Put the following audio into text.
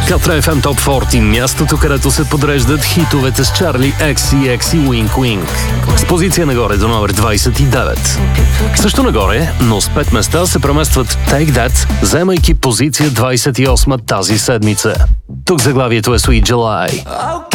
Катра FM Top 40, мястото, където се подреждат хитовете с Charli XCX и Wink Wink. С позиция нагоре до номер 29. Също нагоре, но с 5 места се преместват Take That, заемайки позиция 28 тази седмица. Тук заглавието е Sweet July.